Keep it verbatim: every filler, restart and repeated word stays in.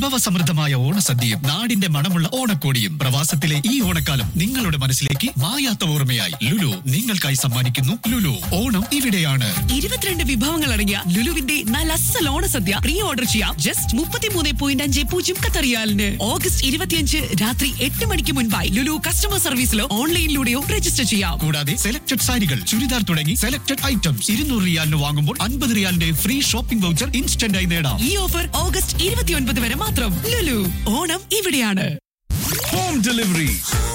വിഭവ സമൃദ്ധമായ ഓണസദ്യയും നാടിന്റെ മണമുള്ള ഓണക്കോടിയും. പ്രവാസത്തിലെ ഈ ഓണക്കാലം നിങ്ങളുടെ മനസ്സിലേക്ക് മായാത്ത ഓർമ്മയായി ലുലു നിങ്ങൾക്കായി സമ്മാനിക്കുന്നു. ലുലു ഓണം ഇവിടെയാണ്. ഇരുപത്തിരണ്ട് വിഭവങ്ങൾ അടങ്ങിയ ലുലുവിന്റെ നല്ല അസൽ ഓണസദ്യ പ്രീ ഓർഡർ ചെയ്യാം ജസ്റ്റ് മുപ്പത്തിമൂന്ന് പോയിന്റ് അഞ്ച് പൂജ്യം ഖത്തറിയാലിന്. ഓഗസ്റ്റ് ഇരുപത്തിയഞ്ച് രാത്രി എട്ട് മണിക്ക് മുൻപായി ലുലു കസ്റ്റമർ സർവീസിലോ ഓൺലൈനിലൂടെയോ രജിസ്റ്റർ ചെയ്യാം. കൂടാതെ സെലക്ടഡ് സാരികൾ, ചുരിദാർ തുടങ്ങി സെലക്ടഡ് ഐറ്റംസ് ഇരുന്നൂറ് റിയാലിന് വാങ്ങുമ്പോൾ അൻപത് റിയാലിന്റെ ഫ്രീ ഷോപ്പിംഗ് വൗച്ചർ ഇൻസ്റ്റന്റ് ആയി നേടാം. ഈ ഓഫർ ഓഗസ്റ്റ് ഇരുപത്തിയൊൻപത് വരെ മാത്രം. ലുലു ഓണം ഇവിടെയാണ്. Home delivery.